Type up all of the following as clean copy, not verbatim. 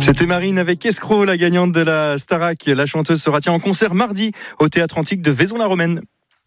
C'était Marine avec Escroc, la gagnante de la Starac. La chanteuse sera en concert mardi au Théâtre Antique de Vaison-la-Romaine.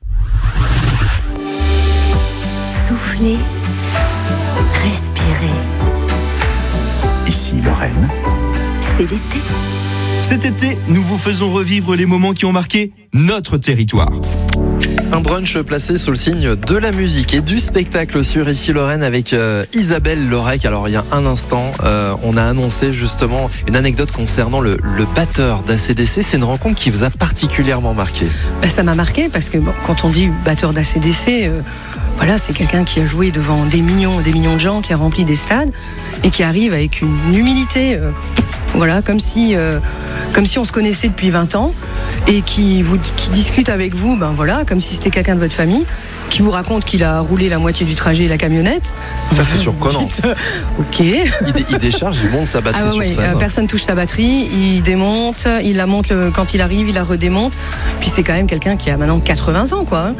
Soufflez, respirez. Ici Lorraine. C'est l'été. Cet été, nous vous faisons revivre les moments qui ont marqué notre territoire. Un brunch placé sous le signe de la musique et du spectacle sur Ici Lorraine avec Isabelle Lorec. Alors il y a un instant, on a annoncé justement une anecdote concernant le batteur d'ACDC. C'est une rencontre qui vous a particulièrement marqué. Ça m'a marqué parce que quand on dit batteur d'ACDC, voilà, c'est quelqu'un qui a joué devant des millions de gens, qui a rempli des stades et qui arrive avec une humilité, voilà, comme si on se connaissait depuis 20 ans et qui discute avec vous, voilà, comme si c'était quelqu'un de votre famille, qui vous raconte qu'il a roulé la moitié du trajet et la camionnette. Ça, c'est surprenant. Ok. Il décharge, il monte sa batterie sur scène. Personne touche sa batterie, il démonte, il la monte quand il arrive, il la redémonte. Puis c'est quand même quelqu'un qui a maintenant 80 ans, quoi.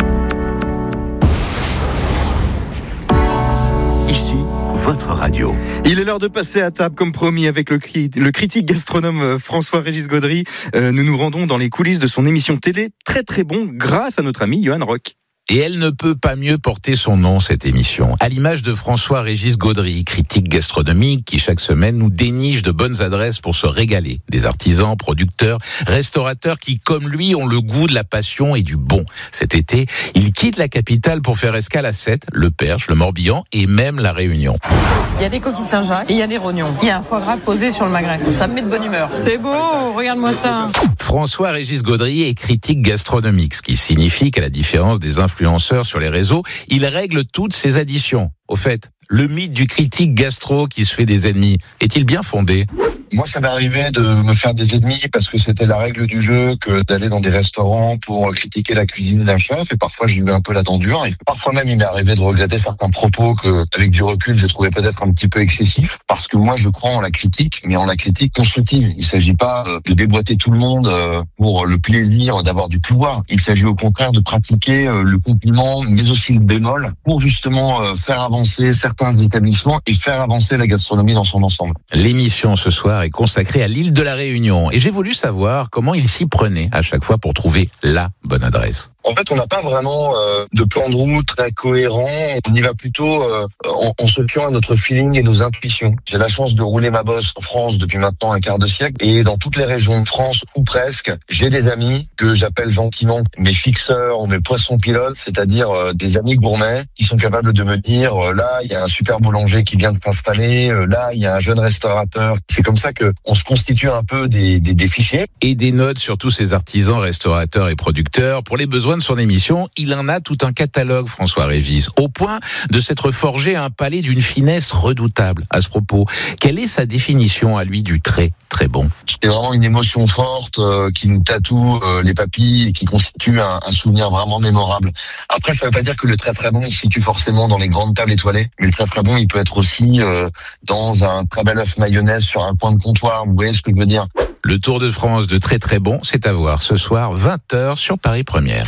Ici, votre radio. Il est l'heure de passer à table, comme promis, avec le critique gastronome François-Régis Gaudry. Nous nous rendons dans les coulisses de son émission télé Très Très Bon, grâce à notre ami Johan Rock. Et elle ne peut pas mieux porter son nom, cette émission. À l'image de François-Régis Gaudry, critique gastronomique qui chaque semaine nous déniche de bonnes adresses pour se régaler. Des artisans, producteurs, restaurateurs qui, comme lui, ont le goût de la passion et du bon. Cet été, il quitte la capitale pour faire escale à Sète, le Perche, le Morbihan et même la Réunion. Il y a des coquilles Saint-Jacques et il y a des rognons. Il y a un foie gras posé sur le magret. Ça me met de bonne humeur. C'est beau, regarde-moi ça. François-Régis Gaudry est critique gastronomique, ce qui signifie qu'à la différence des influenceurs sur les réseaux, il règle toutes ses additions. Au fait, le mythe du critique gastro qui se fait des ennemis, est-il bien fondé ? Moi, ça m'est arrivé de me faire des ennemis parce que c'était la règle du jeu que d'aller dans des restaurants pour critiquer la cuisine d'un chef. Et parfois, j'ai eu un peu la dent dure. Et parfois même, il m'est arrivé de regretter certains propos que, avec du recul, j'ai trouvé peut-être un petit peu excessifs. Parce que moi, je crois en la critique, mais en la critique constructive. Il ne s'agit pas de déboîter tout le monde pour le plaisir d'avoir du pouvoir. Il s'agit au contraire de pratiquer le compliment, mais aussi le bémol, pour justement faire avancer certains établissements et faire avancer la gastronomie dans son ensemble. L'émission ce soir est consacrée à l'île de la Réunion et j'ai voulu savoir comment il s'y prenait à chaque fois pour trouver la bonne adresse. En fait, on n'a pas vraiment de plan de route très cohérent. On y va plutôt en se fiant à notre feeling et nos intuitions. J'ai la chance de rouler ma bosse en France depuis maintenant un quart de siècle. Et dans toutes les régions de France, ou presque, j'ai des amis que j'appelle gentiment mes fixeurs ou mes poissons pilotes, c'est-à-dire des amis gourmets qui sont capables de me dire là, il y a un super boulanger qui vient de s'installer, là, il y a un jeune restaurateur. C'est comme ça qu'on se constitue un peu des fichiers. Et des notes sur tous ces artisans, restaurateurs et producteurs. Pour les besoins de son émission, il en a tout un catalogue, François-Régis, au point de s'être forgé un palais d'une finesse redoutable. À ce propos, quelle est sa définition à lui du très, très bon ? C'est vraiment une émotion forte qui nous tatoue les papilles et qui constitue un souvenir vraiment mémorable. Après, ça ne veut pas dire que le très très bon, il se situe forcément dans les grandes tables étoilées, mais le très très bon, il peut être aussi dans un très bel œuf mayonnaise sur un coin de comptoir. Vous voyez ce que je veux dire ? Le Tour de France de Très Très Bon, c'est à voir ce soir 20h sur Paris Première.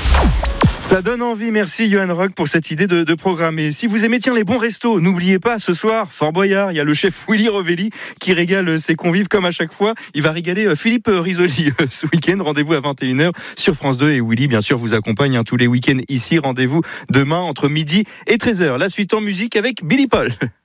Ça donne envie, merci Johan Rock pour cette idée de programme. Et si vous aimez les bons restos, n'oubliez pas ce soir, Fort Boyard, il y a le chef Willy Rovelli qui régale ses convives comme à chaque fois. Il va régaler Philippe Risoli ce week-end. Rendez-vous à 21h sur France 2 et Willy bien sûr vous accompagne tous les week-ends ici. Rendez-vous demain entre midi et 13h. La suite en musique avec Billy Paul.